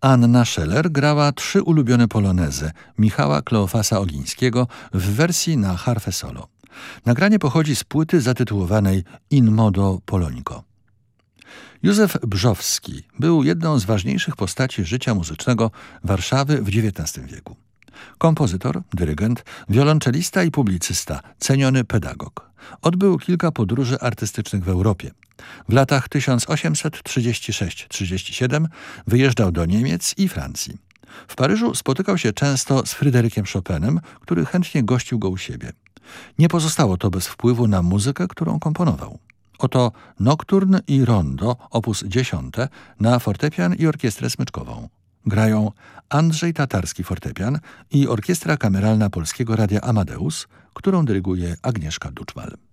Anna Scheller grała 3 ulubione polonezy Michała Kleofasa Olińskiego w wersji na harfę solo. Nagranie pochodzi z płyty zatytułowanej In modo polonico. Józef Brzowski był jedną z ważniejszych postaci życia muzycznego Warszawy w XIX wieku. Kompozytor, dyrygent, wiolonczelista i publicysta, ceniony pedagog. Odbył kilka podróży artystycznych w Europie. W latach 1836–37 wyjeżdżał do Niemiec i Francji. W Paryżu spotykał się często z Fryderykiem Chopinem, który chętnie gościł go u siebie. Nie pozostało to bez wpływu na muzykę, którą komponował. Oto Nocturne i Rondo, opus 10 na fortepian i orkiestrę smyczkową. Grają Andrzej Tatarski fortepian i Orkiestra Kameralna Polskiego Radia Amadeus, którą dyryguje Agnieszka Duczmal.